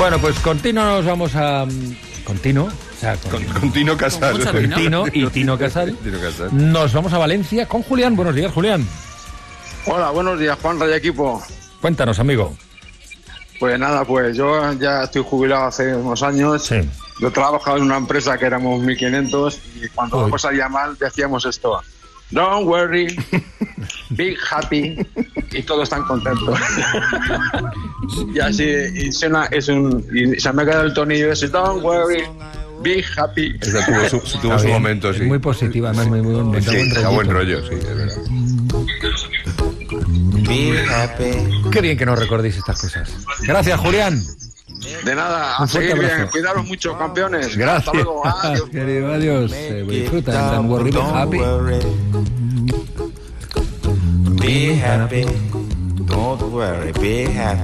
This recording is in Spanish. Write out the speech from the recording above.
Bueno, pues continuo nos vamos a... Continuo. O sea, con Tino Casal. Con Tino y Tino Casal. Nos vamos a Valencia con Julián. Buenos días, Julián. Hola, buenos días, Juan Raya Equipo. Cuéntanos, amigo. Pues nada, pues yo ya estoy jubilado hace unos años. Sí. Yo trabajaba en una empresa que éramos 1.500 y cuando la cosa salía mal decíamos esto: Don't worry, be happy, y todos están contentos. Y así, y se me ha quedado el tonillo ese: Don't worry, be happy. Eso tuvo su momento, sí. Muy positiva, además, muy buen sí, buen rollo, sí, es verdad. Be happy. Qué bien que nos recordéis estas cosas. Gracias, Julián. De nada, a seguir bien. Cuidaros mucho, campeones. Gracias. Hasta luego. Adiós. Querido, adiós. Disfruta. Don't worry, be happy. Be happy. Don't worry, be happy.